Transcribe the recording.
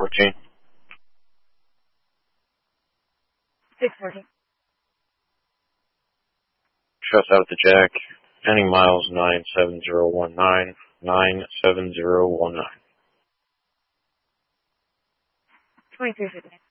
614. 614. Shuts out at the jack. Ending miles 97019. 97019. 2359.